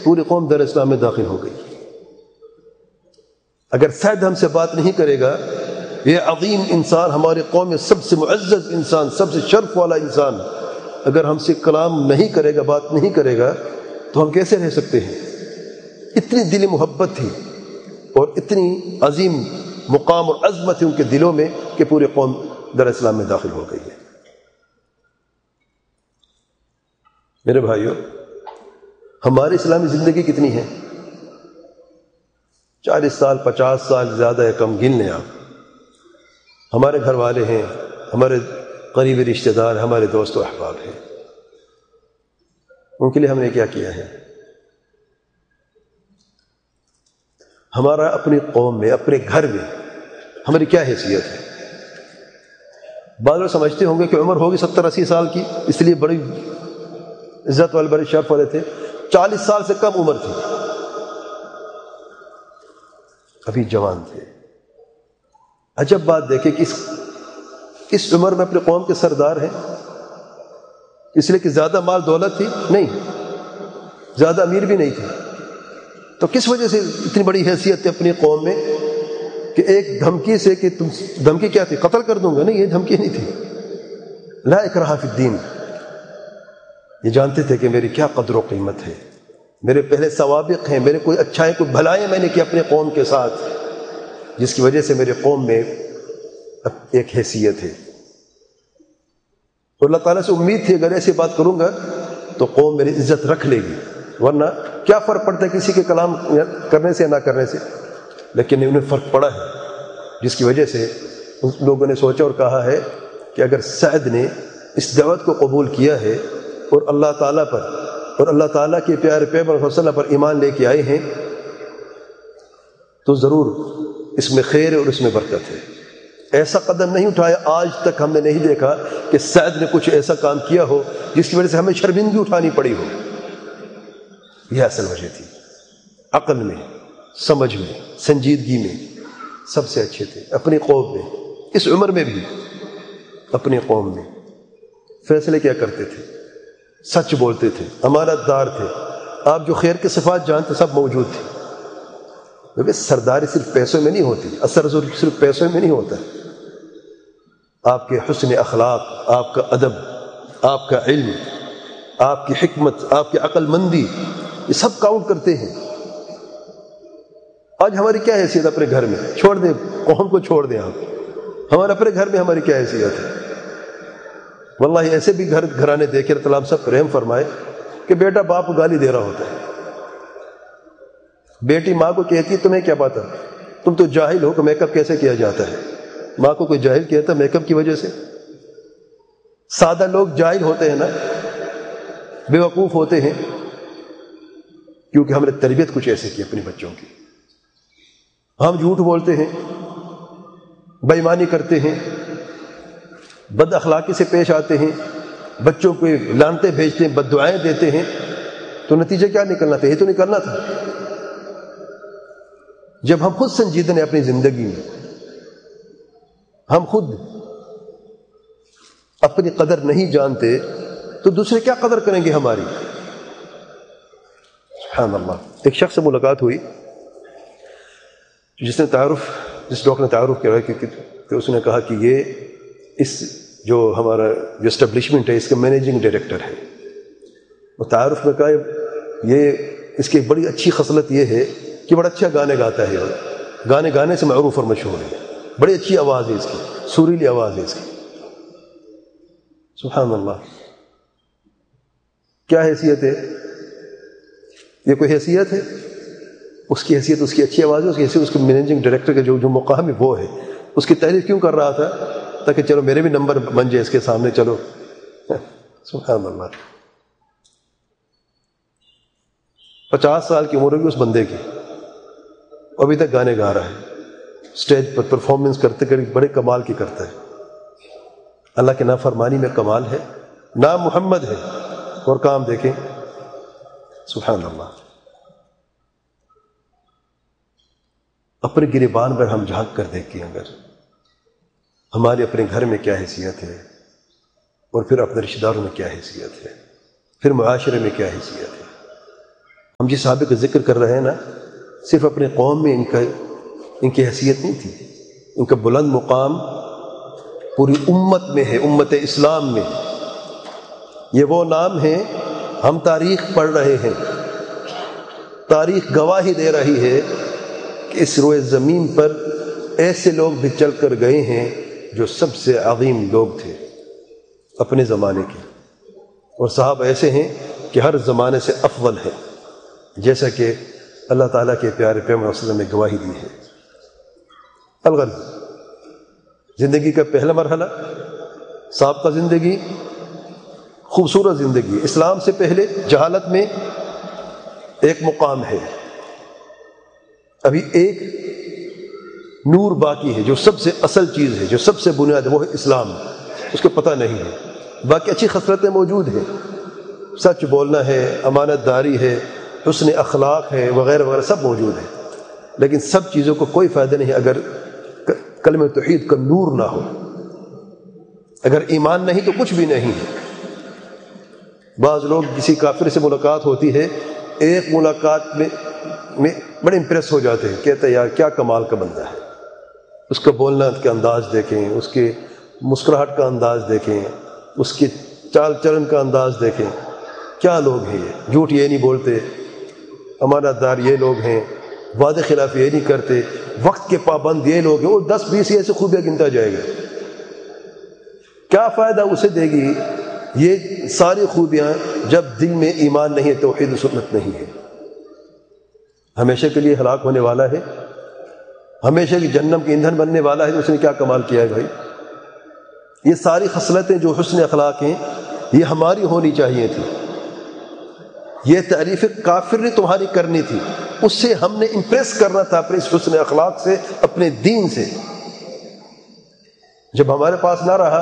پوری قوم در اسلام میں داخل ہو گئی۔ اگر سعد ہم سے بات نہیں کرے گا، یہ عظیم انسان، ہماری قوم میں سب سے معزز انسان، سب سے شرف والا انسان، اگر ہم سے کلام نہیں کرے گا، بات نہیں کرے گا، تو ہم کیسے رہ سکتے ہیں؟ اتنی دلی محبت تھی اور اتنی عظیم مقام اور عظمت ہے ان کے دلوں میں کہ پوری قوم در اسلام میں داخل ہو گئی ہے۔ میرے بھائیوں، ہماری اسلامی زندگی کتنی ہے؟ 40 سال، 50 سال، زیادہ ہے کم، گن لیں آپ۔ ہمارے گھر والے ہیں، ہمارے قریبی رشتہ دار، ہمارے دوست و احباب ہیں، ان کے لیے ہم نے کیا کیا ہے؟ ہمارا اپنی قوم میں، اپنے گھر میں ہماری کیا حیثیت ہے؟ بعض لوگ سمجھتے ہوں گے کہ عمر ہوگی 70-80 سال کی، اس لیے بڑی عزت والے، بڑے شرف والے تھے۔ 40 سال سے کم عمر تھی، ابھی جوان تھے۔ عجب بات دیکھیں کہ اس عمر میں اپنے قوم کے سردار ہیں، اس لیے کہ زیادہ مال دولت تھی؟ نہیں، زیادہ امیر بھی نہیں تھے، تو کس وجہ سے اتنی بڑی حیثیت ہے اپنی قوم میں کہ ایک دھمکی سے، کہ تم، دھمکی کیا تھی؟ قتل کر دوں گا؟ نہیں، یہ دھمکی نہیں تھی۔ لا اکراہ فی الدین، یہ جانتے تھے کہ میری کیا قدر و قیمت ہے، میرے پہلے سوابق ہیں، میرے کوئی اچھائیں، کوئی بھلائیں میں نے کی اپنے قوم کے ساتھ، جس کی وجہ سے میرے قوم میں ایک حیثیت ہے۔ اور اللہ تعالیٰ سے امید تھی اگر ایسی بات کروں گا تو قوم میری عزت رکھ لے گی، ورنہ کیا فرق پڑتا ہے کسی کے کلام کرنے سے نہ کرنے سے؟ لیکن انہیں فرق پڑا ہے، جس کی وجہ سے ان لوگوں نے سوچا اور کہا ہے کہ اگر سعد نے اس دعوت کو قبول کیا ہے اور اللہ تعالیٰ پر اور اللہ تعالیٰ کے پیارے پیغمبر صلی اللہ علیہ وسلم پر ایمان لے کے آئے ہیں، تو ضرور اس میں خیر ہے اور اس میں برکت ہے۔ ایسا قدم نہیں اٹھایا، آج تک ہم نے نہیں دیکھا کہ سعد نے کچھ ایسا کام کیا ہو جس کی وجہ سے ہمیں شرمندگی اٹھانی پڑی ہو۔ یہ اصل وجہ تھی، عقل میں، سمجھ میں، سنجیدگی میں سب سے اچھے تھے، اپنی قوم میں، اس عمر میں بھی اپنی قوم میں فیصلے کیا کرتے تھے، سچ بولتے تھے، امانت دار تھے۔ آپ جو خیر کے صفات جانتے سب موجود تھے، کیونکہ سرداری صرف پیسوں میں نہیں ہوتی، اثر صرف پیسوں میں نہیں ہوتا، آپ کے حسن اخلاق، آپ کا ادب، آپ کا علم، آپ کی حکمت، آپ کی عقل مندی، یہ سب کاؤنٹ کرتے ہیں۔ آج ہماری کیا حیثیت اپنے گھر میں؟ چھوڑ دیں قوم کو، چھوڑ دیں آپ، ہمارے اپنے گھر میں ہماری کیا حیثیت ہے؟ واللہ ایسے بھی گھرانے دیکھے، اللہ تعالیٰ سب رحم فرمائے، کہ بیٹا باپ کو گالی دے رہا ہوتا ہے، بیٹی ماں کو کہتی ہے تمہیں کیا پتا، تم تو جاہل ہو کہ میک اپ کیسے کیا جاتا ہے۔ ماں کو کوئی جاہل کہتا ہے میک اپ کی وجہ سے؟ سادہ لوگ جاہل ہوتے ہیں نا، بے وقوف ہوتے ہیں، کیونکہ ہم نے تربیت کچھ ایسے کی اپنے بچوں کی۔ ہم جھوٹ بولتے ہیں، بے ایمانی کرتے ہیں، بد اخلاقی سے پیش آتے ہیں، بچوں کو لعنتیں بھیجتے ہیں، بد دعائیں دیتے ہیں، تو نتیجہ کیا نکلنا تھا؟ یہ تو نکلنا تھا جب ہم خود سنجیدہ ہیں اپنی زندگی میں، ہم خود اپنی قدر نہیں جانتے تو دوسرے کیا قدر کریں گے ہماری؟ سبحان اللہ۔ ایک شخص سے ملاقات ہوئی جس ڈاکٹر نے تعارف کیا کہ اس نے کہا کہ یہ اس جو ہمارا جو اسٹیبلشمنٹ ہے اس کا مینیجنگ ڈائریکٹر ہے۔ وہ تعارف میں کہا یہ اس کی بڑی اچھی خصلت یہ ہے کہ بڑا اچھا گانے گاتا ہے، گانے گانے سے معروف اور مشہور ہے، بڑی اچھی آواز ہے اس کی، سریلی آواز ہے اس کی۔ سبحان اللہ، کیا حیثیت ہے؟ یہ کوئی حیثیت ہے؟ اس کی حیثیت اس کی اچھی آواز ہے، اس کی حیثیت اس کے مینیجنگ ڈائریکٹر کا جو مقام ہے وہ ہے۔ اس کی تعریف کیوں کر رہا تھا؟ تاکہ چلو میرے بھی نمبر بن جائے اس کے سامنے، چلو۔ سبحان اللہ، 50 سال کی عمر ہوگی اس بندے کی، ابھی تک گانے گا رہا ہے، اسٹیج پر پرفارمنس کرتے کرتے بڑے کمال کی کرتا ہے۔ اللہ کے نافرمانی میں کمال ہے، نام محمد ہے اور کام دیکھیں۔ سبحان اللہ۔ اپنے گریبان پر ہم جھانک کر دیکھیں، اگر ہمارے اپنے گھر میں کیا حیثیت ہے، اور پھر اپنے رشتہ داروں میں کیا حیثیت ہے، پھر معاشرے میں کیا حیثیت ہے۔ ہم جس صحابے کا ذکر کر رہے ہیں نا، صرف اپنے قوم میں ان کی حیثیت نہیں تھی، ان کا بلند مقام پوری امت میں ہے، امت اسلام میں۔ یہ وہ نام ہیں، ہم تاریخ پڑھ رہے ہیں، تاریخ گواہی دے رہی ہے کہ اس روئے زمین پر ایسے لوگ بھی چل کر گئے ہیں جو سب سے عظیم لوگ تھے اپنے زمانے کے، اور صحابہ ایسے ہیں کہ ہر زمانے سے افضل ہیں، جیسا کہ اللہ تعالیٰ کے پیارے پیغمبر صلی اللہ علیہ وسلم نے گواہی دی ہے۔ الغرض، زندگی کا پہلا مرحلہ سابقہ زندگی، خوبصورت زندگی۔ اسلام سے پہلے جہالت میں ایک مقام ہے، ابھی ایک نور باقی ہے جو سب سے اصل چیز ہے، جو سب سے بنیاد ہے، وہ ہے اسلام، اس کو پتہ نہیں ہے۔ باقی اچھی خصلتیں موجود ہیں، سچ بولنا ہے، امانت داری ہے، حسن اخلاق ہے، وغیرہ وغیرہ سب موجود ہے، لیکن سب چیزوں کو کوئی فائدہ نہیں اگر کلمہ توحید کا نور نہ ہو، اگر ایمان نہیں تو کچھ بھی نہیں ہے۔ بعض لوگ کسی کافر سے ملاقات ہوتی ہے، ایک ملاقات میں بڑے امپریس ہو جاتے ہیں، کہتے ہیں یار کیا کمال کا بندہ ہے، اس کا بولنا کا انداز دیکھیں، اس کے مسکراہٹ کا انداز دیکھیں، اس کے چال چلن کا انداز دیکھیں، کیا لوگ ہیں یہ، جھوٹ یہ نہیں بولتے، امانت دار یہ لوگ ہیں، وعدے خلاف یہ نہیں کرتے، وقت کے پابند یہ لوگ ہیں، وہ 10-20 ایسے خوبیاں گنتا جائے گا، کیا فائدہ اسے دے گی یہ ساری خوبیاں جب دل میں ایمان نہیں ہے، توحید و سنت نہیں ہے، ہمیشہ کے لیے ہلاک ہونے والا ہے، ہمیشہ کی جہنم کے ایندھن بننے والا ہے، تو اس نے کیا کمال کیا ہے بھائی؟ یہ ساری خصلتیں جو حسن اخلاق ہیں یہ ہماری ہونی چاہیے تھی، یہ تعریف کافر نے تمہاری کرنی تھی، اس سے ہم نے امپریس کرنا تھا اپنے اس حسن اخلاق سے، اپنے دین سے۔ جب ہمارے پاس نہ رہا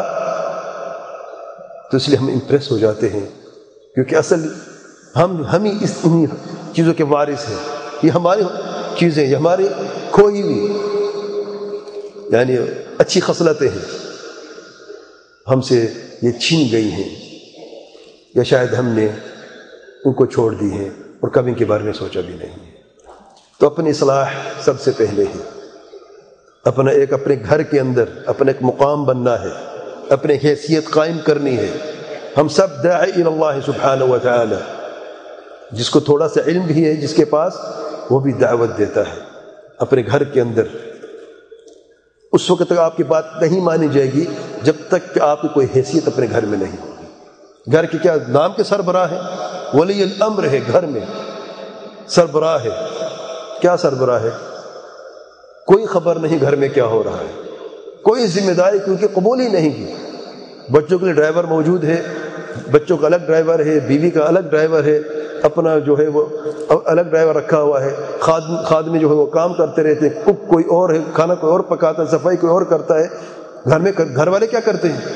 تو اس لیے ہم امپریس ہو جاتے ہیں، کیونکہ اصل ہم ہی انہی چیزوں کے وارث ہیں، یہ ہماری چیزیں، یہ ہماری کھوئی ہوئی یعنی اچھی خصلتیں ہیں، ہم سے یہ چھین گئی ہیں، یا شاید ہم نے ان کو چھوڑ دی ہیں اور کبھی ان کے بارے میں سوچا بھی نہیں ہے۔ تو اپنی اصلاح سب سے پہلے ہے، اپنے گھر کے اندر اپنا ایک مقام بننا ہے، اپنی حیثیت قائم کرنی ہے۔ ہم سب داعی الی اللہ سبحانہ و تعالی، جس کو تھوڑا سا علم بھی ہے جس کے پاس، وہ بھی دعوت دیتا ہے اپنے گھر کے اندر۔ اس وقت تک آپ کی بات نہیں مانی جائے گی جب تک کہ آپ کی کوئی حیثیت اپنے گھر میں نہیں ہوگی۔ گھر کے کیا نام کے سربراہ ہے، ولی الامر ہے، گھر میں سربراہ ہے۔ کیا سربراہ ہے؟ کوئی خبر نہیں گھر میں کیا ہو رہا ہے، کوئی ذمہ داری کیونکہ قبول ہی نہیں کی۔ بچوں کے لیے ڈرائیور موجود ہے، بچوں کا الگ ڈرائیور ہے، بیوی کا الگ ڈرائیور ہے، اپنا جو ہے وہ الگ ڈرائیور رکھا ہوا ہے، خادم جو ہے وہ کام کرتے رہتے ہیں، کک کوئی اور ہے، کھانا کوئی اور پکاتا ہے، صفائی کوئی اور کرتا ہے۔ گھر میں گھر والے کیا کرتے ہیں؟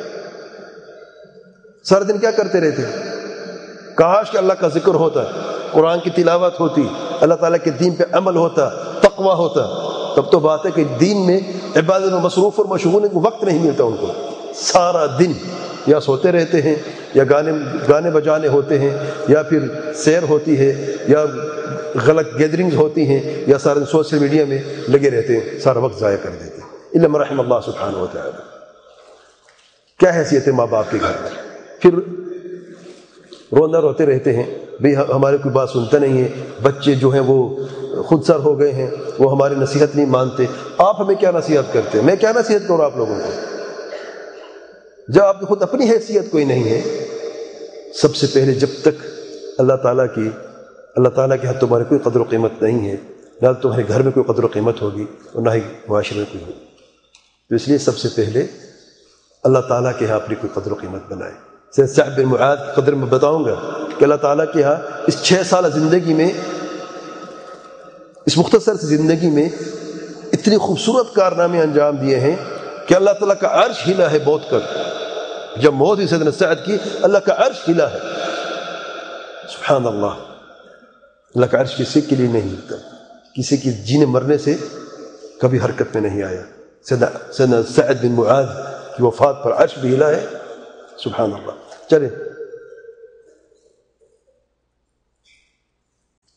سارا دن کیا کرتے رہتے ہیں؟ کاش کہ اللہ کا ذکر ہوتا، قرآن کی تلاوت ہوتی، اللہ تعالیٰ کے دین پہ عمل ہوتا، تقویٰ ہوتا، تب تو بات ہے کہ دین میں عبادت میں مصروف اور مشغول ہیں، وقت نہیں ملتا ان کو، سارا دن یا سوتے رہتے ہیں، یا گانے بجانے ہوتے ہیں، یا پھر سیر ہوتی ہے، یا غلط گیدرنگز ہوتی ہیں، یا سارے سوشل میڈیا میں لگے رہتے ہیں، سارا وقت ضائع کر دیتے ہیں۔ الا من رحم اللہ سبحانہ و تعالی۔ کیا حیثیت ہے ماں باپ کے گھر میں؟ پھر رونا روتے رہتے ہیں، بھئی ہمارے کوئی بات سنتا نہیں ہے، بچے جو ہیں وہ خود سر ہو گئے ہیں، وہ ہماری نصیحت نہیں مانتے۔ آپ ہمیں کیا نصیحت کرتے ہیں؟ میں کیا نصیحت کروں آپ لوگوں کو جب آپ کی خود اپنی حیثیت کوئی نہیں ہے؟ سب سے پہلے جب تک اللہ تعالیٰ کے ہاتھ تمہاری کوئی قدر و قیمت نہیں ہے، نہ تمہارے گھر میں کوئی قدر و قیمت ہوگی اور نہ ہی معاشرے میں کوئی ہوگی۔ تو اس لیے سب سے پہلے اللہ تعالیٰ کے ہاں اپنی کوئی قدر و قیمت بنائے۔ سید سعد بن معاذ کی قدر میں بتاؤں گا کہ اللہ تعالیٰ کے ہاں اس 6 سالہ زندگی میں، اس مختصر سی زندگی میں اتنی خوبصورت کارنامے انجام دیے ہیں کہ اللہ تعالیٰ کا عرش ہلا ہے موت کر۔ جب موت ہوئی سیدنا سعد کی، اللہ کا عرش ہلا ہے۔ سبحان اللہ، اللہ کا عرش کسی کے لیے نہیں ہلتا، کسی کی جینے مرنے سے کبھی حرکت میں نہیں آیا۔ سیدنا سعد بن معاذ کی وفات پر عرش بھی ہلا ہے۔ سبحان اللہ۔ چلیں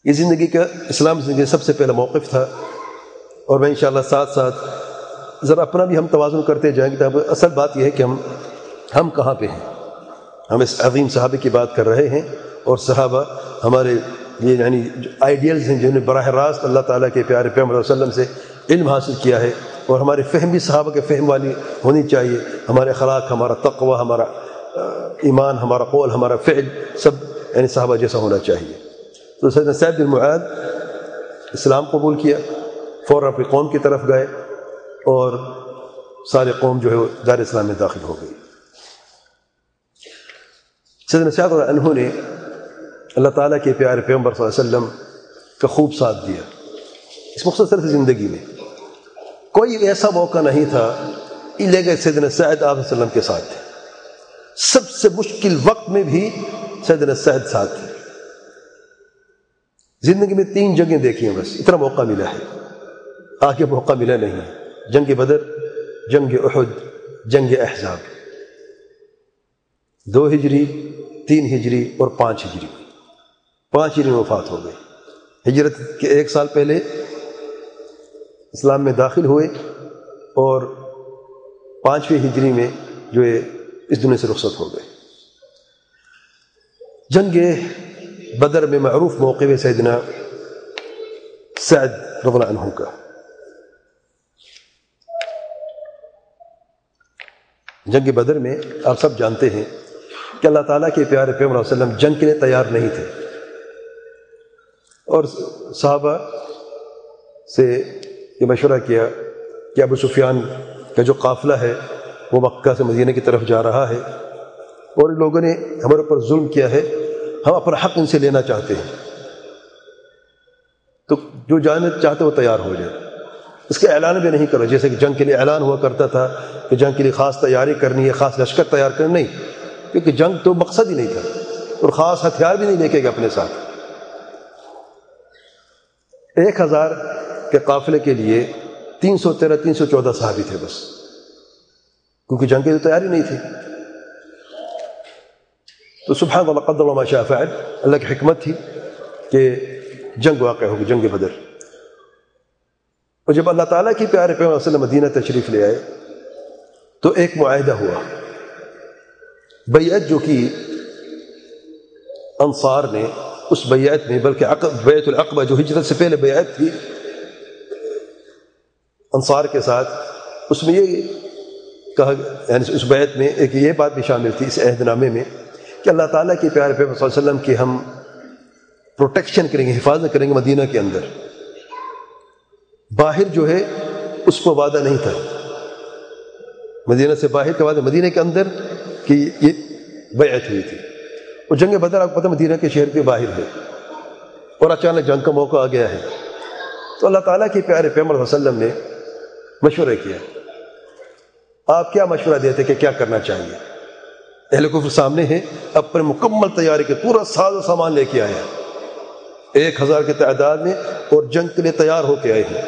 یہ زندگی کا اسلام زندگی سب سے پہلا موقف تھا، اور میں انشاءاللہ ساتھ ساتھ ذرا اپنا بھی ہم توازن کرتے جائیں گے. تو اصل بات یہ ہے کہ ہم کہاں پہ ہیں. ہم اس عظیم صحابہ کی بات کر رہے ہیں، اور صحابہ ہمارے یہ یعنی آئیڈیلز ہیں جنہوں نے براہ راست اللہ تعالیٰ کے پیارے پیغمبر صلی اللہ علیہ وسلم سے علم حاصل کیا ہے، اور ہمارے فہم بھی صحابہ کے فہم والی ہونی چاہیے. ہمارے اخلاق، ہمارا تقوی، ہمارا ایمان، ہمارا قول، ہمارا فعل سب یعنی صحابہ جیسا ہونا چاہیے. تو سیدنا سعد بن معاذ اسلام قبول کیا، فوراً اپنی قوم کی طرف گئے، اور سارے قوم جو ہے وہ دار اسلام میں داخل ہو گئی. سیدنا سعد رضی اللہ عنہ نے اللہ تعالیٰ کے پیارے پیغمبر صلی اللہ علیہ وسلم کا خوب ساتھ دیا. اس مختصر سی زندگی میں کوئی ایسا موقع نہیں تھا کہ سیدنا سعد آپ صلی اللہ علیہ وسلم کے ساتھ تھے. سب سے مشکل وقت میں بھی سیدنا سعد ساتھ تھے. زندگی میں 3 جنگیں دیکھی ہیں، بس اتنا موقع ملا ہے، آگے موقع ملا نہیں. جنگ بدر، جنگ احد، جنگ احزاب. 2 ہجری، 3 ہجری اور 5 ہجری. 5 ہجری میں وفات ہو گئے. ہجرت کے 1 سال پہلے اسلام میں داخل ہوئے، اور 5ویں ہجری میں جو ہے اس دنیا سے رخصت ہو گئے. جنگ بدر میں معروف موقع ہے سیدنا سعد رضی اللہ عنہ کا. جنگ بدر میں آپ سب جانتے ہیں کہ اللہ تعالیٰ کے پیارے پیغمبر صلی اللہ علیہ وسلم جنگ کے لیے تیار نہیں تھے، اور صحابہ سے یہ مشورہ کیا کہ ابو سفیان کا جو قافلہ ہے وہ مکہ سے مدینہ کی طرف جا رہا ہے، اور ان لوگوں نے ہمارے اوپر ظلم کیا ہے، ہم اپنا حق ان سے لینا چاہتے ہیں، تو جو جانا چاہتے وہ تیار ہو جائے. اس کا اعلان بھی نہیں کرو جیسے کہ جنگ کے لیے اعلان ہوا کرتا تھا کہ جنگ کے لیے خاص تیاری کرنی ہے، خاص لشکر تیار کرنا. نہیں، کیونکہ جنگ تو مقصد ہی نہیں تھا، اور خاص ہتھیار بھی نہیں لے کے گئے اپنے ساتھ. 1000 کے قافلے کے لیے 314 صحابی تھے بس، کیونکہ جنگ کی تو تیاری نہیں تھی. تو سبحان اللہ قدر اللہ ما شاء فعل، اللہ کی حکمت تھی کہ جنگ واقع ہوگی، جنگ بدر. اور جب اللہ تعالیٰ کی پیارے پیغمبر صلی اللہ علیہ وسلم مدینہ تشریف لے آئے تو ایک معاہدہ ہوا، بیعت جو کی انصار نے. اس بیعت میں، بلکہ بیعت العقبہ جو ہجرت سے پہلے بیعت تھی انصار کے ساتھ، اس میں یہ کہا، یعنی اس بیعت میں ایک یہ بات بھی شامل تھی اس عہد نامے میں کہ اللہ تعالیٰ کے پیارے پیغمبر صلی اللہ علیہ وسلم کی ہم پروٹیکشن کریں گے، حفاظت کریں گے مدینہ کے اندر. باہر جو ہے اس کو وعدہ نہیں تھا، مدینہ سے باہر کا وعدہ، مدینہ کے اندر کی یہ بیعت ہوئی تھی. اور جنگ بدر آپ کو پتہ مدینہ کے شہر کے باہر ہے، اور اچانک جنگ کا موقع آ گیا ہے. تو اللہ تعالیٰ کے پیارے پیغمبر صلی اللہ علیہ وسلم نے مشورہ کیا. آپ کیا مشورہ دیتے کہ کیا کرنا چاہیے؟ اہل کفر سامنے ہیں، اپنے مکمل تیاری کے پورا ساز و سامان لے کے آئے ہیں 1000 کی تعداد میں، اور جنگ کے لیے تیار ہو کے آئے ہیں.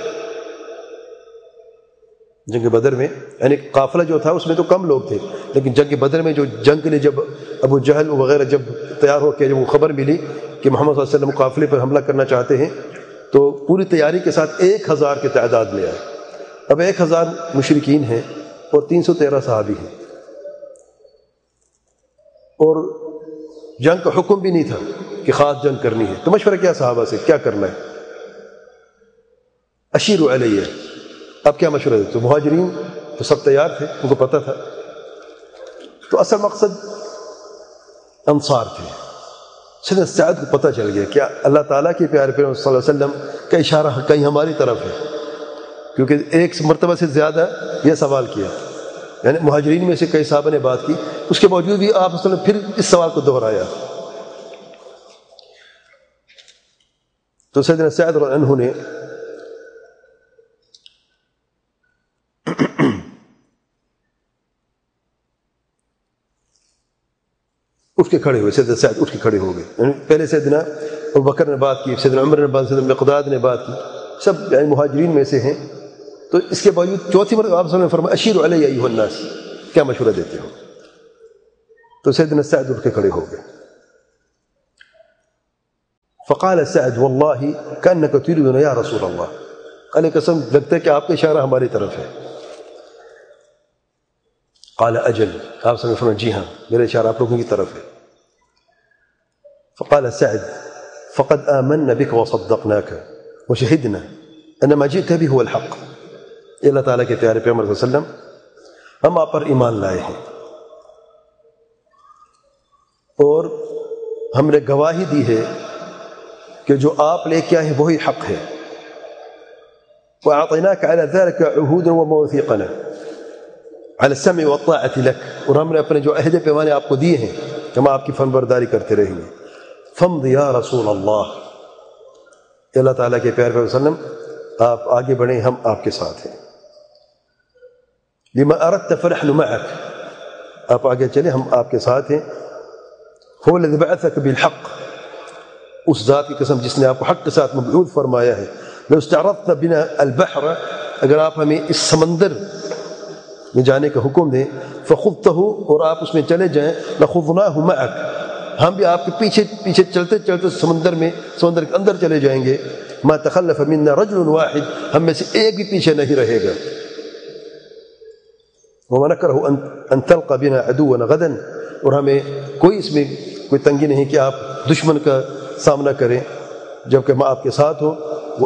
جنگ بدر میں یعنی قافلہ جو تھا اس میں تو کم لوگ تھے، لیکن جنگ بدر میں جو جنگ کے لیے جب ابو جہل وغیرہ جب تیار ہو کے جب وہ خبر ملی کہ محمد صلی اللہ علیہ وسلم قافلے پر حملہ کرنا چاہتے ہیں، تو پوری تیاری کے ساتھ 1000 کی تعداد میں آئے. اب 1000 مشرکین ہیں اور 313 صحابی ہیں، اور جنگ کا حکم بھی نہیں تھا کہ خاص جنگ کرنی ہے. تو مشورہ کیا صحابہ سے کیا کرنا ہے؟ اشیروا علیہ. اب کیا مشورہ دیتے؟ تو مہاجرین تو سب تیار تھے، ان کو پتہ تھا. تو اصل مقصد انصار تھے. سیدنا سعد کو پتہ چل گیا کہ اللہ تعالیٰ کے پیارے پیغمبر صلی اللہ علیہ وسلم کا اشارہ کہیں ہماری طرف ہے، کیونکہ ایک مرتبہ سے زیادہ یہ سوال کیا، یعنی مہاجرین میں سے کئی صحابہ نے بات کی، اس کے باوجود بھی آپ نے پھر اس سوال کو دہرایا. تو سیدنا سعد رضی اللہ عنہ نے اٹھ کے کھڑے ہوئے. سیدنا سعد اٹھ کے کھڑے ہو گئے. یعنی پہلے سیدنا ابو بکر نے بات کی، سیدنا عمر نے بات کی، سیدنا مقداد نے بات کی، سب یعنی مہاجرین میں سے ہیں. تو اس کے باوجود چوتھی مرتبہ آپ نے فرمایا اشیروا علیہ ایھا الناس، کیا مشورہ دیتے ہو؟ تو سیدنا سعد اٹھ کے کھڑے ہو گئے. فقال سعد والله كأنك تريدنا يا رسول الله، قال قسم لگتا ہے کہ آپ کا اشارہ ہماری طرف ہے. قال اجل، آپ سے فرمایا جی ہاں میرا اشارہ آپ لوگوں کی طرف ہے. فقال سعد فقد آمنا بك وصدقناك وشهدنا ان ما جئت به هو الحق. اللہ تعالیٰ کے پیارے پیغمبر صلی اللہ علیہ وسلم ہم آپ پر ایمان لائے ہیں اور ہم نے گواہی دی ہے کہ جو آپ لے کے آئے ہیں وہی حق ہے. وَأَعْطَيْنَاكَ عَلَى ذَلِكَ عُهُودًا وَمَوَاثِيقًا عَلَى السَّمْعِ وَالطَّاعَةِ لَكَ، اور ہم نے اپنے جو عہد پیمانے آپ کو دیے ہیں کہ ہم آپ کی فرمانبرداری کرتے رہیں گے. فَامْضِ يَا رَسُولَ اللَّهِ، اللہ تعالیٰ کے پیارے پیغمبر صلی اللہ علیہ وسلم آپ آگے بڑھیں، ہم آپ کے ساتھ ہیں. لِمَا أَرَدْتَ فَنَحْنُ مَعَكَ، آپ آگے چلیں ہم آپ کے ساتھ ہیں. هو الذي بعثك بالحق، اس ذات کی قسم جس نے آپ کو حق کے ساتھ مبعوث فرمایا ہے. لو استعرضت بنا البحر، اگر آپ ہمیں اس سمندر میں جانے کا حکم دیں، فخذته، اور آپ اس میں چلے جائیں، لخذناه معك، ہم بھی آپ کے پیچھے پیچھے چلتے چلتے سمندر کے اندر چلے جائیں گے. ما تخلف منا رجل واحد، ہم میں سے ایک بھی پیچھے نہیں رہے گا. وما نكره ان تلقى بنا عدونا غدا، اور ہمیں کوئی اس میں کوئی تنگی نہیں کہ آپ دشمن کا سامنا کریں جبکہ ہم آپ کے ساتھ ہوں.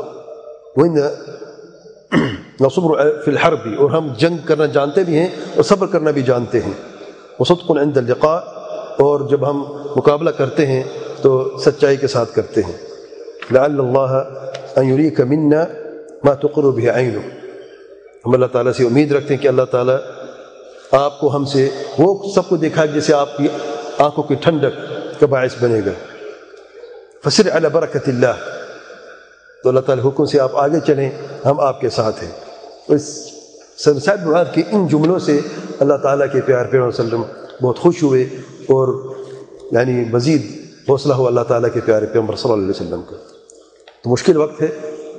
وَإِنَّ نَصُبْرُ فِي الْحَرْبِ، اور ہم جنگ کرنا جانتے بھی ہیں اور صبر کرنا بھی جانتے ہیں. وَصَدْقٌ عِنْدَ اللِّقَاءِ، اور جب ہم مقابلہ کرتے ہیں تو سچائی کے ساتھ کرتے ہیں. لَعَلَّ اللَّهَ أَن يُرِيكَ مِنَّا مَا تُقِرُّ بِهِ عَيْنُهُ، ہم اللہ تعالیٰ سے امید رکھتے ہیں کہ اللہ تعالیٰ آپ کو ہم سے وہ سب کو دکھائے جیسے آپ کی آنکھوں کی ٹھنڈک کا باعث بنے گا. فَسِرْ عَلَى بَرَكَةِ اللَّهِ، تو اللہ تعالیٰ حکم سے آپ آگے چلیں، ہم آپ کے ساتھ ہیں. اس سعد بن معاذ کے ان جملوں سے اللہ تعالیٰ کے پیارے پیغمبر صلی اللہ علیہ وسلم بہت خوش ہوئے اور یعنی مزید حوصلہ ہوا اللہ تعالیٰ کے پیارے پیغمبر صلی اللہ علیہ وسلم کا. تو مشکل وقت ہے،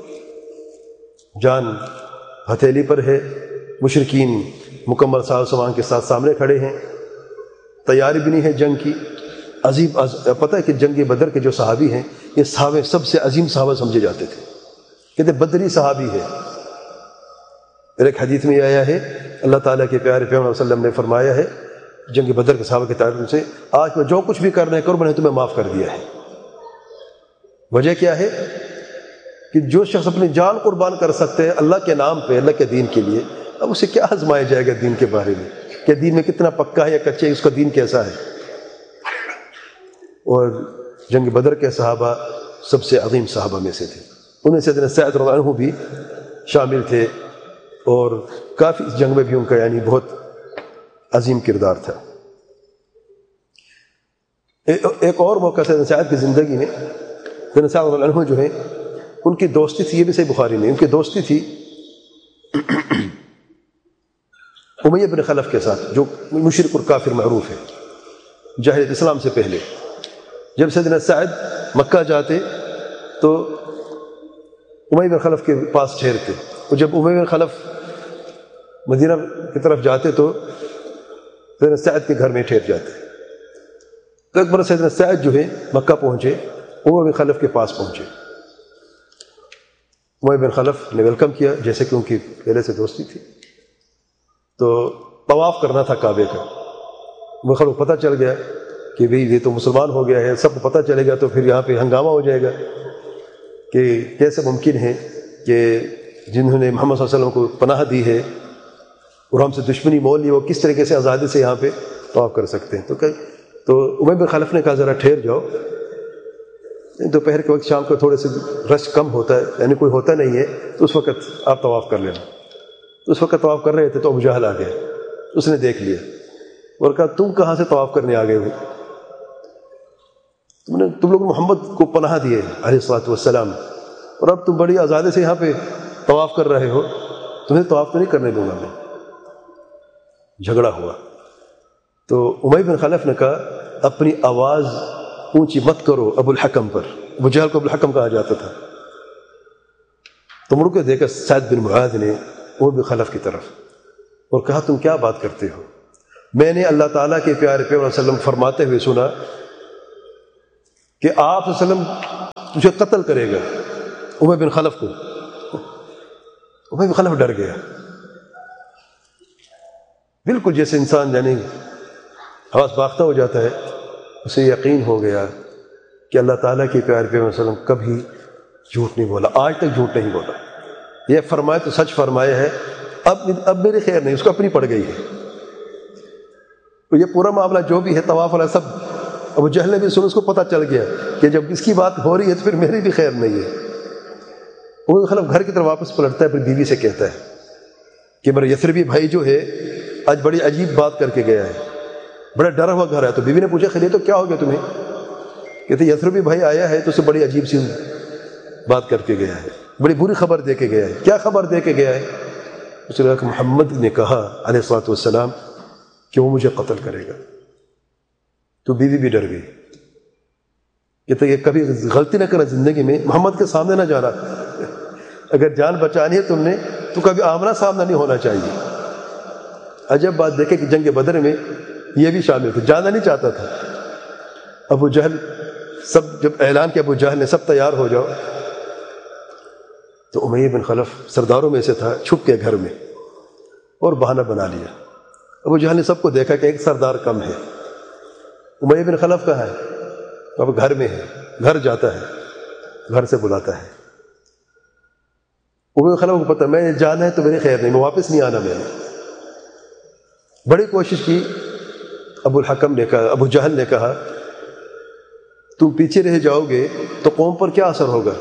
جان ہتھیلی پر ہے، مشرکین مکمل ساز سامان کے ساتھ سامنے کھڑے ہیں، تیاری بھی نہیں ہے جنگ کی. عظیم پتہ ہے کہ جنگ بدر کے جو صحابی ہیں یہ صحابے سب سے عظیم صحابہ سمجھے جاتے تھے، کہتے بدری صحابی ہے. ایک حدیث میں آیا ہے اللہ تعالیٰ کے پیارے پیغمبر صلی اللہ علیہ وسلم نے فرمایا ہے جنگ بدر کے صحابہ کے تعلق سے، آج میں جو کچھ بھی کرنا ہے کرو، میں نے تمہیں معاف کر دیا ہے. وجہ کیا ہے کہ جو شخص اپنی جان قربان کر سکتے ہیں اللہ کے نام پہ، اللہ کے دین کے لیے، اب اسے کیا آزمایا جائے گا دین کے بارے میں کہ دین میں کتنا پکا ہے یا کچا ہے، اس کا دین کیسا ہے. اور جنگ بدر کے صحابہ سب سے عظیم صحابہ میں سے تھے، ان میں سیدنا سعد رضی اللہ عنہ بھی شامل تھے اور کافی اس جنگ میں بھی ان کا یعنی بہت عظیم کردار تھا. ایک اور موقع سیدنا سعد کی زندگی میں، سیدنا سعد رضی اللہ عنہ جو ہے ان کی دوستی تھی، یہ بھی صحیح بخاری میں، ان کی دوستی تھی امیہ بن خلف کے ساتھ جو مشرک اور کافر معروف ہے جاہلیت اسلام سے پہلے. جب سیدنا سعد مکہ جاتے تو امیہ بن خلف کے پاس ٹھہرتے، اور جب امیہ بن خلف مدینہ کی طرف جاتے تو سیدنا سعد کے گھر میں ٹھہر جاتے. تو ایک بار سیدنا سعد جو ہے مکہ پہنچے، امیہ بن خلف کے پاس پہنچے. امیہ بن خلف نے ویلکم کیا جیسے کہ ان کی پہلے سے دوستی تھی. تو طواف کرنا تھا کعبے کا. امیہ خلف کو پتہ چل گیا کہ بھئی یہ تو مسلمان ہو گیا ہے، سب کو پتہ چلے گا تو پھر یہاں پہ ہنگامہ ہو جائے گا کہ کیسے ممکن ہے کہ جنہوں نے محمد صلی اللہ علیہ وسلم کو پناہ دی ہے اور ہم سے دشمنی مول لی، وہ کس طریقے سے آزادی سے یہاں پہ طواف کر سکتے ہیں. تو امیہ بن خلف نے کہا ذرا ٹھہر جاؤ، دوپہر کے وقت شام کو تھوڑے سے رش کم ہوتا ہے، یعنی کوئی ہوتا نہیں ہے، تو اس وقت آپ طواف کر لینا. تو اس وقت طواف کر رہے تھے تو ابو جہل آ گیا، اس نے دیکھ لیا اور کہا تم کہاں سے طواف کرنے آ گئے ہو؟ تم لوگ محمد کو پناہ دیے علیہ الصلوۃ والسلام، اور اب تم بڑی آزادی سے یہاں پہ طواف کر رہے ہو، تمہیں طواف تو نہیں کرنے دوں گا میں. جھگڑا ہوا تو امیہ بن خلف نے کہا اپنی آواز اونچی مت کرو ابو الحکم پر. ابو جہل کو ابو الحکم کہا جاتا تھا. تو مڑ کے دیکھا سعد بن معاذ نے امیہ بن خلف کی طرف اور کہا تم کیا بات کرتے ہو؟ میں نے اللہ تعالیٰ کے پیارے پیغمبر صلی اللہ علیہ وسلم فرماتے ہوئے سنا کہ آپ صلی اللہ علیہ وسلم تجھے قتل کرے گا امیہ بن خلف کو. امیہ بن خلف ڈر گیا، بالکل جیسے انسان یعنی حواس باختہ ہو جاتا ہے. اسے یقین ہو گیا کہ اللہ تعالیٰ کے پیارے پیغمبر صلی اللہ علیہ وسلم کبھی جھوٹ نہیں بولا، آج تک جھوٹ نہیں بولا. یہ فرمائے تو سچ فرمایا ہے، اب میری خیر نہیں، اس کو اپنی پڑ گئی ہے. تو یہ پورا معاملہ جو بھی ہے طواف والا سب ابو جہل نے بھی سن، اس کو پتہ چل گیا کہ جب اس کی بات ہو رہی ہے تو پھر میری بھی خیر نہیں ہے. وہ خلف گھر کی طرف واپس پلٹتا ہے، پھر بیوی سے کہتا ہے کہ میرا یثربی بھائی جو ہے آج بڑی عجیب بات کر کے گیا ہے، بڑا ڈرا ہوا گھر ہے. تو بیوی نے پوچھا خلیل تو کیا ہو گیا تمہیں؟ کہتے یثربی بھائی آیا ہے تو اسے بڑی عجیب سی بات کر کے گیا ہے، بڑی بری خبر دے کے گیا ہے. کیا خبر دے کے گیا ہے؟ اس نے کہا کہ محمد نے کہا علیہ الصلوۃ والسلام کہ وہ مجھے قتل کرے گا. تو بیوی بھی ڈر گئی. کہتے یہ کبھی غلطی نہ کرنا زندگی میں، محمد کے سامنے نہ جانا. اگر جان بچانی ہے تم نے تو کبھی آمنا سامنا نہیں ہونا چاہیے. عجب بات دیکھے کہ جنگ بدر میں یہ بھی شامل تھے، جانا نہیں چاہتا تھا. ابو جہل سب جب اعلان کیا ابو جہل نے سب تیار ہو جاؤ، تو امیہ بن خلف سرداروں میں سے تھا، چھپ کے گھر میں اور بہانہ بنا لیا. ابو جہل نے سب کو دیکھا کہ ایک سردار کم ہے. امیہ بن خلف کہاں ہے؟ اب گھر میں ہے. گھر جاتا ہے، گھر سے بلاتا ہے. امیہ بن خلف کو پتہ میں جانا ہے تو میری خیر نہیں، میں واپس نہیں آنا. میں نے بڑی کوشش کی. ابو الحکم نے کہا، ابو جہل نے کہا تم پیچھے رہ جاؤ گے تو قوم پر کیا اثر ہوگا،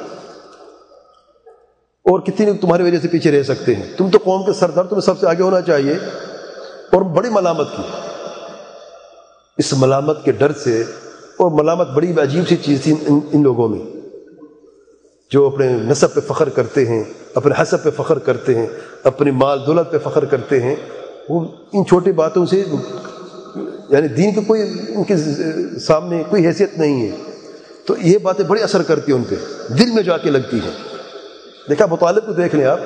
اور کتنے لوگ تمہاری وجہ سے پیچھے رہ سکتے ہیں، تم تو قوم کے سردار، تمہیں سب سے آگے ہونا چاہیے. اور بڑی ملامت کی. اس ملامت کے ڈر سے، اور ملامت بڑی عجیب سی چیز تھی ان لوگوں میں جو اپنے نسب پہ فخر کرتے ہیں، اپنے حسب پہ فخر کرتے ہیں، اپنی مال دولت پہ فخر کرتے ہیں. وہ ان چھوٹی باتوں سے یعنی دین کی کوئی ان کے سامنے کوئی حیثیت نہیں ہے. تو یہ باتیں بڑی اثر کرتی ہیں ان پہ، دل میں جا کے لگتی ہیں. دیکھا ابو طالب کو دیکھ لیں آپ،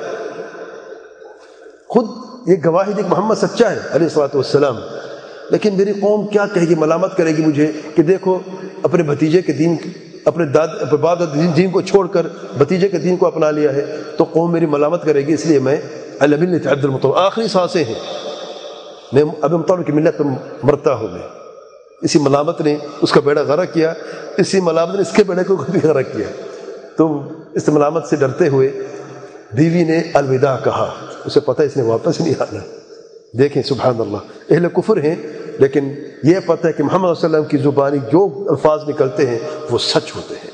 خود یہ گواہی دی کہ محمد سچا ہے علیہ الصلوۃ والسلام، لیکن میری قوم کیا کہے گی، ملامت کرے گی مجھے کہ دیکھو اپنے بھتیجے کے دین، اپنے باپ دین کو چھوڑ کر بھتیجے کے دین کو اپنا لیا ہے، تو قوم میری ملامت کرے گی. اس لیے میں علی ملت عبد المطلب، آخری سانسیں ہیں، میں ابو مطلب کی ملت پر مرتا ہوں. میں اسی ملامت نے اس کا بیڑا غرق کیا، اسی ملامت نے اس کے بیڑے کو بھی غرق کیا. تو اس ملامت سے ڈرتے ہوئے بیوی نے الوداع کہا. اسے پتہ اس نے واپس نہیں آنا. دیکھیں سبحان اللہ، اہل کفر ہیں لیکن یہ پتہ ہے کہ محمد صلی اللہ علیہ وسلم کی زبانی جو الفاظ نکلتے ہیں وہ سچ ہوتے ہیں.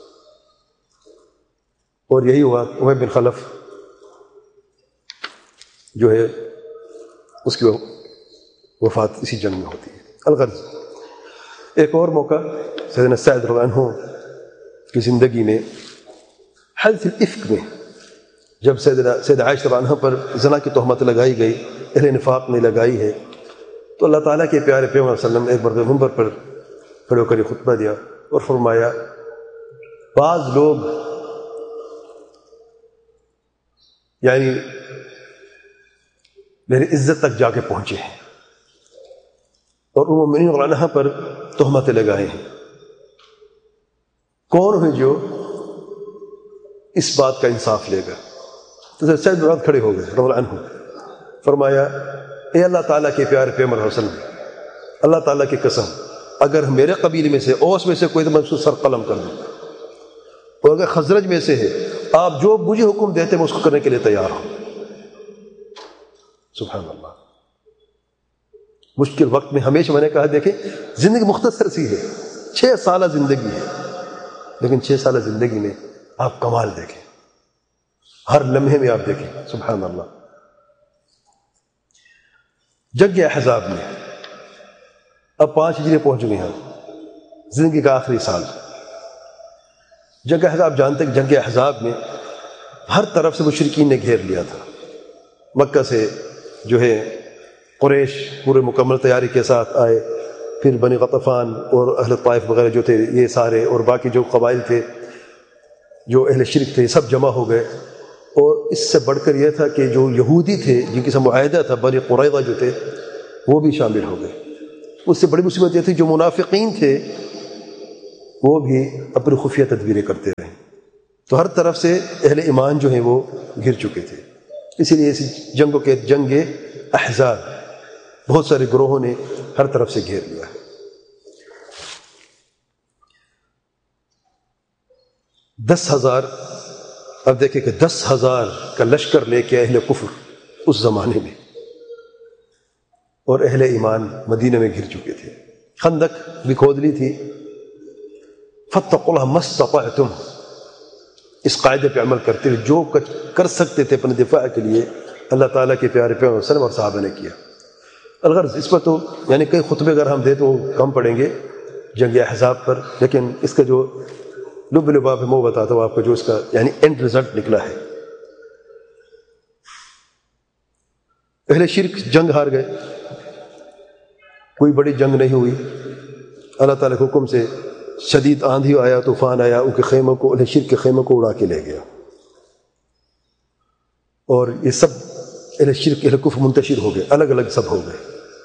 اور یہی ہوا. امیہ بن خلف جو ہے اس کی وفات اسی جنگ میں ہوتی ہے. الغرض ایک اور موقع سیدنا سعد رضی اللہ عنہ کی زندگی میں، حدیث الافک میں، جب سیدہ عائشہ رضی اللہ عنہ پر زنا کی تہمت لگائی گئی، اہل نفاق نے لگائی ہے، تو اللہ تعالیٰ کے پیارے پیغمبر صلی اللہ علیہ وسلم ایک مرتبہ منبر پر کھڑے ہو کر خطبہ دیا اور فرمایا بعض لوگ یعنی میری عزت تک جا کے پہنچے ہیں اور ام المؤمنین رضی اللہ عنہا پر تہمتیں لگائے ہیں. کون ہے جو اس بات کا انصاف لے گا؟ تو سید بن کھڑے ہو گئے رضی اللہ عنہ. فرمایا اے اللہ تعالیٰ کے پیارے پیغمبر صلی اللہ علیہ وسلم، اللہ تعالیٰ کی قسم اگر میرے قبیلے میں سے، اوس میں سے کوئی، تو میں اس کو سر قلم کر دوں، اور اگر خزرج میں سے ہے، آپ جو مجھے حکم دیتے میں اس کو کرنے کے لیے تیار ہوں. سبحان اللہ. مشکل وقت میں ہمیشہ میں نے کہا دیکھیں زندگی مختصر سی ہے، 6 سالہ زندگی ہے، لیکن 6 سالہ زندگی میں آپ کمال دیکھیں، ہر لمحے میں آپ دیکھیں. سبحان اللہ. جنگ احزاب میں اب 5 ہجری پہنچ گئے ہیں، زندگی کا آخری سال. جنگ احزاب جانتے ہیں، جنگ احزاب میں ہر طرف سے مشرکین نے گھیر لیا تھا. مکہ سے جو ہے قریش پورے مکمل تیاری کے ساتھ آئے، پھر بنی غطفان اور اہل طائف وغیرہ جو تھے یہ سارے، اور باقی جو قبائل تھے جو اہل شرک تھے سب جمع ہو گئے. اور اس سے بڑھ کر یہ تھا کہ جو یہودی تھے جن کے ساتھ معاہدہ تھا، بنی قریظہ جو تھے وہ بھی شامل ہو گئے. اس سے بڑی مصیبت یہ تھی جو منافقین تھے وہ بھی اپنی خفیہ تدبیریں کرتے رہے. تو ہر طرف سے اہل ایمان جو ہیں وہ گھر چکے تھے. اسی لیے اس جنگوں کے جنگ احزاب، بہت سارے گروہوں نے ہر طرف سے گھیر لیا. دس ہزار، اب دیکھیں کہ 10,000 کا لشکر لے کے اہل کفر اس زمانے میں اور اہل ایمان مدینہ میں گھر چکے تھے. خندق بھی کھود لی تھی. فاتقوا اللہ ما استطعتم، اس قاعدے پہ عمل کرتے ہوئے جو کر سکتے تھے اپنے دفاع کے لیے اللہ تعالیٰ کے پیارے پیغمبر صلی اللہ علیہ وسلم اور صحابہ نے کیا. الغرض اس پر تو یعنی کئی خطبے اگر ہم دیں تو کم پڑیں گے جنگ احزاب پر، لیکن اس کا جو لب لباب ہے وہ بتاتا ہوں آپ کو جو اس کا یعنی اینڈ رزلٹ نکلا ہے. اہل شرک جنگ ہار گئے، کوئی بڑی جنگ نہیں ہوئی. اللہ تعالیٰ کے حکم سے شدید آندھی آیا، طوفان آیا، ان کے خیموں کو، اہل شرک کے خیموں کو اڑا کے لے گیا. اور یہ سب اہل شرک اہل کفر منتشر ہو گئے، الگ الگ سب ہو گئے.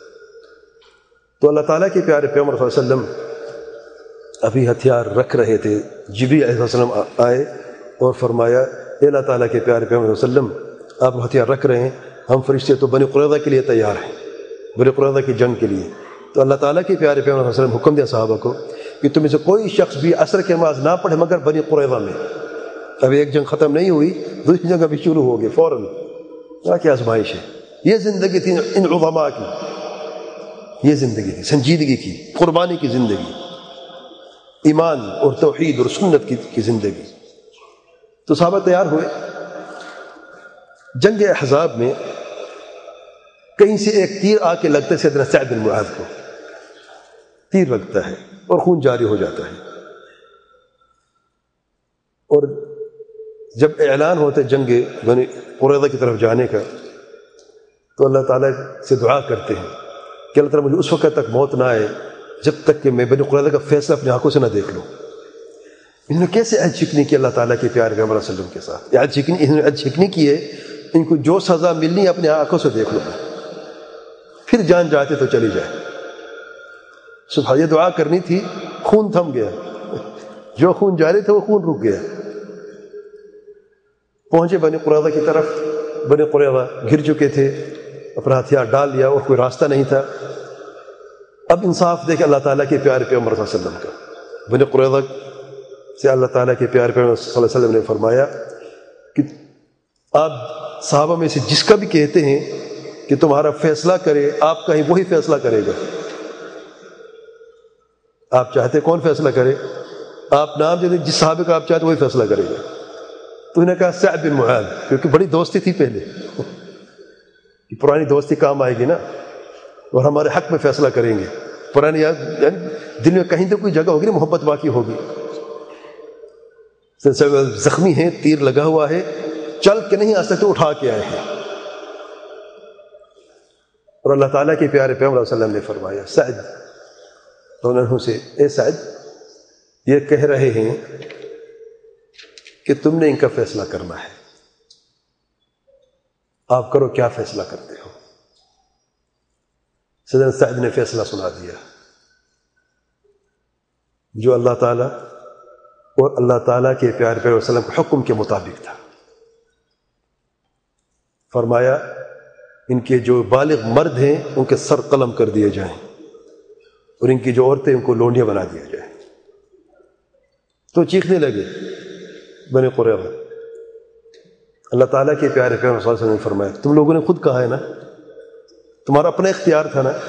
تو اللہ تعالیٰ کے پیارے پیغمبر صلی اللہ علیہ وسلم ابھی ہتھیار رکھ رہے تھے. جبریل علیہ السلام آئے اور فرمایا اے اللہ تعالیٰ کے پیارے پیغمبر صلی اللہ علیہ وسلم آپ ہتھیار رکھ رہے ہیں، ہم فرشتے تو بنی قریظہ کے لیے تیار ہیں، بنی قریظہ کی جنگ کے لیے. تو اللہ تعالیٰ کے پیارے پیغمبر صلی اللہ علیہ وسلم حکم دیا صحابہ کو کہ تم میں سے کوئی شخص بھی عصر کی نماز نہ پڑھے مگر بنی قریظہ میں. ابھی ایک جنگ ختم نہیں ہوئی، دوسری جنگ ابھی شروع ہو گئی فوراً. کیا آزمائش ہے. یہ زندگی تھی ان عظماء کی، یہ زندگی تھی سنجیدگی کی، قربانی کی زندگی، ایمان اور توحید اور سنت کی زندگی. تو صحابہ تیار ہوئے. جنگ احزاب میں کہیں سے ایک تیر آ کے لگتا ہے سیدنا سعد بن معاذ کو، تیر لگتا ہے اور خون جاری ہو جاتا ہے. اور جب اعلان ہوتا ہے جنگ بنی قریظہ کی طرف جانے کا تو اللہ تعالیٰ سے دعا کرتے ہیں کہ اللہ تعالیٰ مجھے اس وقت تک موت نہ آئے جب تک کہ میں بنی قریظہ کا فیصلہ اپنی آنکھوں سے نہ دیکھ لوں. انہوں نے کیسے عہد شکنی کی اللہ تعالیٰ کے پیارے پیغمبر صلی اللہ علیہ وسلم کے ساتھ؟ انہوں نے عہد شکنی کی ہے ان کو جو سزا ملنی اپنی آنکھوں سے دیکھ لوں گا، پھر جان جاتے تو چلی جائے. صبح یہ دعا کرنی تھی، خون تھم گیا، جو خون جاری تھا وہ خون رک گیا. پہنچے بنی قریظہ کی طرف. بنی قریظہ گھر چکے تھے، اپنا ہتھیار ڈال لیا اور کوئی راستہ نہیں تھا. اب انصاف دیکھے اللہ تعالیٰ کے پیارے پیغمبر صلی اللہ علیہ وسلم کا. بنی قریظہ سے اللہ تعالیٰ کے پیارے پیغمبر صلی اللہ علیہ وسلم نے فرمایا کہ آپ صحابہ میں سے جس کا بھی کہتے ہیں کہ تمہارا فیصلہ کرے، آپ کا ہی وہی فیصلہ کرے گا. آپ چاہتے کون فیصلہ کرے؟ آپ نام دے دیں، جس صحابے کا آپ چاہتے وہی فیصلہ کرے گا. تو انہوں نے کہا سعد بن معاذ، کیونکہ بڑی دوستی تھی پہلے، پرانی دوستی کام آئے گی نا، اور ہمارے حق میں فیصلہ کریں گے. پرانی یعنی دل میں کہیں تو کوئی جگہ ہوگی، محبت باقی ہوگی. زخمی ہیں، تیر لگا ہوا ہے، چل کے نہیں آ سکتے، اٹھا کے آئے ہیں. اور اللہ تعالیٰ کے پیارے پیغمبر صلی اللہ علیہ وسلم نے فرمایا سعد دونوں سے، اے سعد یہ کہہ رہے ہیں کہ تم نے ان کا فیصلہ کرنا ہے، آپ کرو کیا فیصلہ کرتے ہو. سیدنا سعد نے فیصلہ سنا دیا جو اللہ تعالیٰ اور اللہ تعالیٰ کے پیارے پیغمبر صلی اللہ علیہ وسلم کے حکم کے مطابق تھا. فرمایا ان کے جو بالغ مرد ہیں ان کے سر قلم کر دیے جائیں اور ان کی جو عورتیں ان کو لونڈیاں بنا دیا جائے. تو چیخنے لگے بنی قریظہ. اللہ تعالیٰ کے پیارے پیغمبر صلی اللہ علیہ وسلم نے فرمایا تم لوگوں نے خود کہا ہے نا، تمہارا اپنا اختیار تھا نا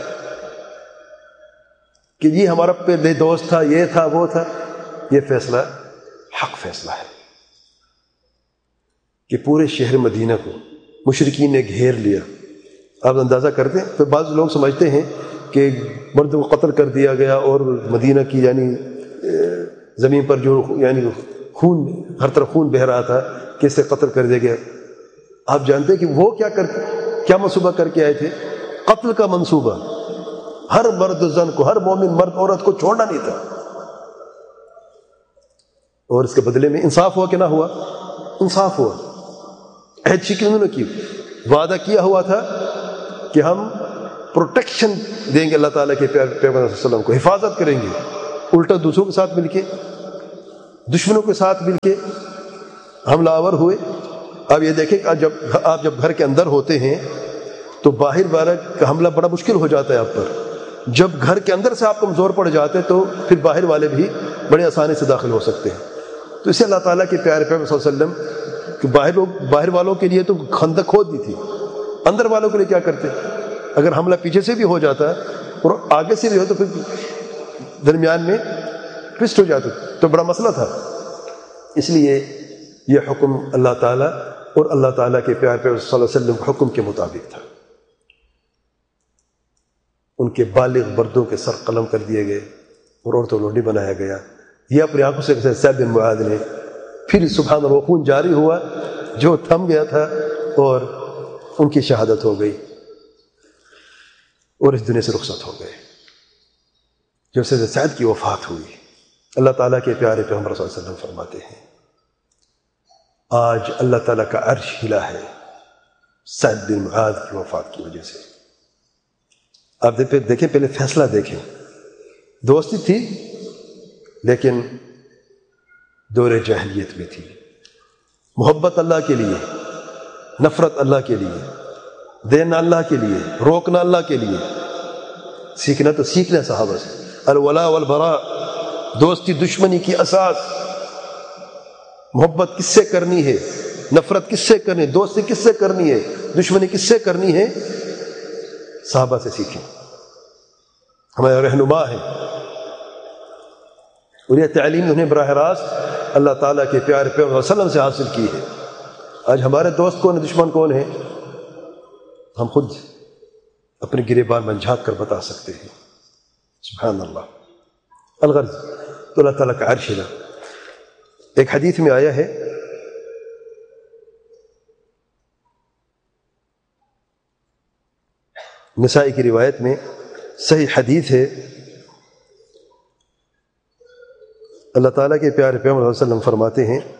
کہ یہ ہمارا پہلے دوست تھا، یہ تھا وہ تھا. یہ فیصلہ حق فیصلہ ہے کہ پورے شہر مدینہ کو مشرکین نے گھیر لیا. آپ اندازہ کرتے ہیں تو بعض لوگ سمجھتے ہیں کہ مردوں کو قتل کر دیا گیا اور مدینہ کی یعنی زمین پر جو یعنی خون ہر طرف خون بہہ رہا تھا کیسے قتل کر دیا گیا. آپ جانتے ہیں کہ وہ کیا منصوبہ کر کے آئے تھے؟ قتل کا منصوبہ. ہر مرد زن کو، ہر مومن مرد عورت کو چھوڑنا نہیں تھا. اور اس کے بدلے میں انصاف ہوا کہ نہ ہوا؟ انصاف ہوا. عہد شکنی انہوں نے کی، وعدہ کیا ہوا تھا کہ ہم پروٹیکشن دیں گے اللہ تعالیٰ کے پیغمبر صلی اللہ علیہ وسلم کو، حفاظت کریں گے. الٹا دوسروں کے ساتھ مل کے، دشمنوں کے ساتھ مل کے حملہ آور ہوئے. اب یہ دیکھیں کہ جب گھر کے اندر ہوتے ہیں تو باہر والا کا حملہ بڑا مشکل ہو جاتا ہے آپ پر. جب گھر کے اندر سے آپ کمزور پڑ جاتے ہیں تو پھر باہر والے بھی بڑے آسانی سے داخل ہو سکتے ہیں. تو اسے اللہ تعالیٰ کے پیارے پیغمبر صلی اللہ علیہ وسلم کہ باہر والوں کے لیے تو خندق کھود دی تھی, اندر والوں کے لیے کیا کرتے؟ اگر حملہ پیچھے سے بھی ہو جاتا ہے اور آگے سے بھی ہو تو پھر درمیان میں ٹوسٹ ہو جاتا تو بڑا مسئلہ تھا. اس لیے یہ حکم اللہ تعالیٰ اور اللہ تعالیٰ کے پیارے پیغمبر صلی اللہ علیہ وسلم کے حکم کے مطابق تھا. ان کے بالغ مردوں کے سر قلم کر دیے گئے اور عورتوں کو لونڈی بنایا گیا. یہ اپنی آنکھوں سے سعد بن معاذ نے پھر سبحان اللہ خون جاری ہوا جو تھم گیا تھا اور ان کی شہادت ہو گئی اور اس دنیا سے رخصت ہو گئے. جب سید سعد کی وفات ہوئی, اللہ تعالیٰ کے پیارے پیغمبر صلی اللہ علیہ وسلم فرماتے ہیں آج اللہ تعالیٰ کا عرش ہلا ہے سعد بن معاذ کی وفات کی وجہ سے. آپ دیکھیں پہلے فیصلہ دیکھیں. دوستی تھی لیکن دور جاہلیت میں تھی. محبت اللہ کے لیے, نفرت اللہ کے لیے, دینا اللہ کے لیے, روکنا اللہ کے لیے. سیکھنا تو سیکھنا صحابہ سے. الولاء والبراء, دوستی دشمنی کی اساس. محبت کس سے کرنی ہے, نفرت کس سے کرنی ہے, دوستی کس سے کرنی ہے, دشمنی کس سے کرنی ہے, صحابہ سے سیکھیں. ہمارے رہنما ہیں اور یہ تعلیم انہیں براہ راست اللہ تعالیٰ کے پیارے پیغمبر صلی اللہ علیہ وسلم سے حاصل کی ہے. آج ہمارے دوست کون ہیں, دشمن کون ہیں, ہم خود اپنے گریبان میں جھانک کر بتا سکتے ہیں. سبحان اللہ. الغرض تو اللہ تعالیٰ کا عرش ہے. ایک حدیث میں آیا ہے نسائی کی روایت میں, صحیح حدیث ہے, اللہ تعالیٰ کے پیارے پیغمبر صلی اللہ علیہ وسلم فرماتے ہیں